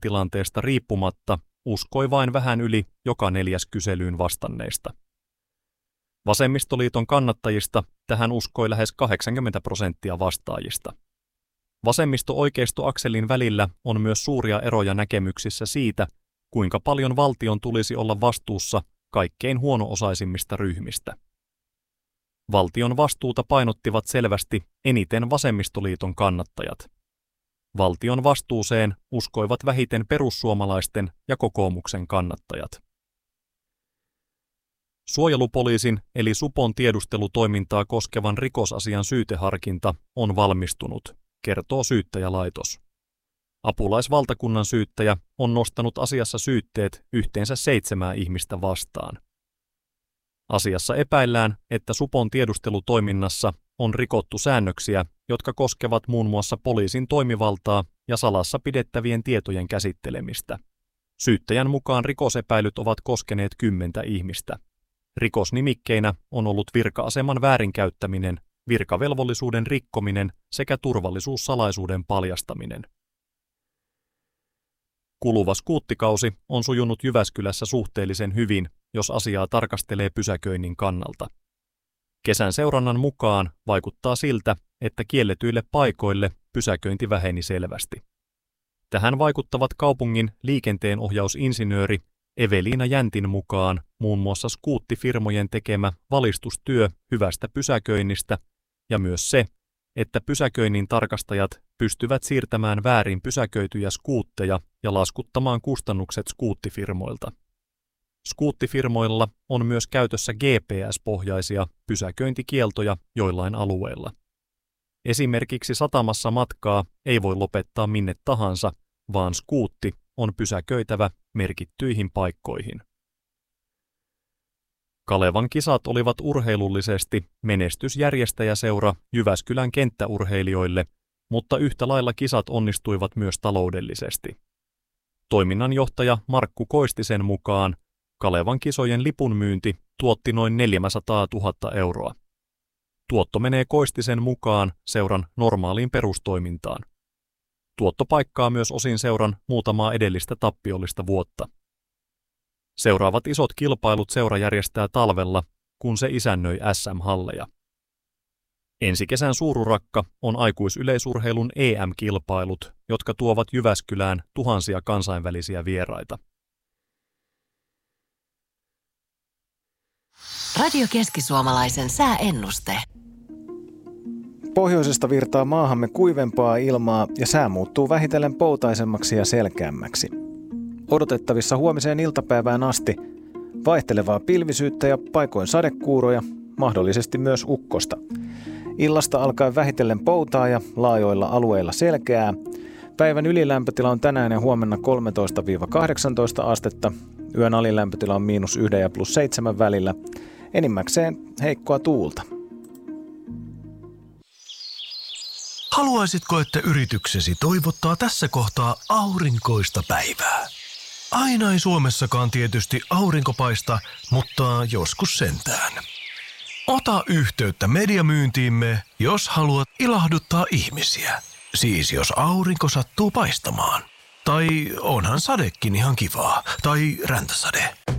elämäntilanteesta riippumatta uskoi vain vähän yli joka 4. kyselyyn vastanneista. Vasemmistoliiton kannattajista tähän uskoi lähes 80% vastaajista. Vasemmisto-oikeisto-akselin välillä on myös suuria eroja näkemyksissä siitä, kuinka paljon valtion tulisi olla vastuussa kaikkein huono-osaisimmista ryhmistä. Valtion vastuuta painottivat selvästi eniten vasemmistoliiton kannattajat. Valtion vastuuseen uskoivat vähiten perussuomalaisten ja kokoomuksen kannattajat. Suojelupoliisin eli supon tiedustelutoimintaa koskevan rikosasian syyteharkinta on valmistunut, kertoo syyttäjälaitos. Apulaisvaltakunnan syyttäjä on nostanut asiassa syytteet yhteensä 7 ihmistä vastaan. Asiassa epäillään, että supon tiedustelutoiminnassa on rikottu säännöksiä, jotka koskevat muun muassa poliisin toimivaltaa ja salassa pidettävien tietojen käsittelemistä. Syyttäjän mukaan rikosepäilyt ovat koskeneet 10 ihmistä. Rikosnimikkeinä on ollut virka-aseman väärinkäyttäminen, virkavelvollisuuden rikkominen sekä turvallisuussalaisuuden paljastaminen. Kuluva skuuttikausi on sujunut Jyväskylässä suhteellisen hyvin, jos asiaa tarkastelee pysäköinnin kannalta. Kesän seurannan mukaan vaikuttaa siltä, että kielletyille paikoille pysäköinti väheni selvästi. Tähän vaikuttavat kaupungin liikenteenohjausinsinööri Eveliina Jäntin mukaan muun muassa skuuttifirmojen tekemä valistustyö hyvästä pysäköinnistä ja myös se, että pysäköinnin tarkastajat pystyvät siirtämään väärin pysäköityjä skuutteja ja laskuttamaan kustannukset skuuttifirmoilta. Skuuttifirmoilla on myös käytössä GPS-pohjaisia pysäköintikieltoja joillain alueilla. Esimerkiksi satamassa matkaa ei voi lopettaa minne tahansa, vaan skuutti on pysäköitävä merkittyihin paikkoihin. Kalevan kisat olivat urheilullisesti menestysjärjestäjäseura Jyväskylän kenttäurheilijoille, mutta yhtä lailla kisat onnistuivat myös taloudellisesti. Toiminnanjohtaja Markku Koistisen mukaan Kalevan kisojen lipunmyynti tuotti noin 400 000 euroa. Tuotto menee Koistisen mukaan seuran normaaliin perustoimintaan. Tuotto paikkaa myös osin seuran muutamaa edellistä tappiollista vuotta. Seuraavat isot kilpailut seura järjestää talvella, kun se isännöi SM-halleja. Ensi kesän suururakka on aikuisyleisurheilun EM-kilpailut, jotka tuovat Jyväskylään tuhansia kansainvälisiä vieraita. Radio Keski-Suomalaisen sääennuste. Pohjoisesta virtaa maahamme kuivempaa ilmaa ja sää muuttuu vähitellen poutaisemmaksi ja selkeämmäksi. Odotettavissa huomiseen iltapäivään asti vaihtelevaa pilvisyyttä ja paikoin sadekuuroja, mahdollisesti myös ukkosta. Illasta alkaen vähitellen poutaa ja laajoilla alueilla selkeää. Päivän ylilämpötila on tänään ja huomenna 13-18 astetta. Yön alilämpötila on -1 ja +7 välillä. Enimmäkseen heikkoa tuulta. Haluaisitko, että yrityksesi toivottaa tässä kohtaa aurinkoista päivää? Aina ei Suomessakaan tietysti aurinko paista, mutta joskus sentään. Ota yhteyttä mediamyyntiimme, jos haluat ilahduttaa ihmisiä. Siis jos aurinko sattuu paistamaan. Tai onhan sadekin ihan kivaa. Tai räntäsade.